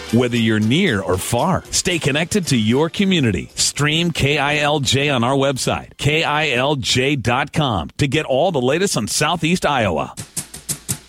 Whether you're near or far, stay connected to your community. Stream KILJ on our website, KILJ.com, to get all the latest on Southeast Iowa.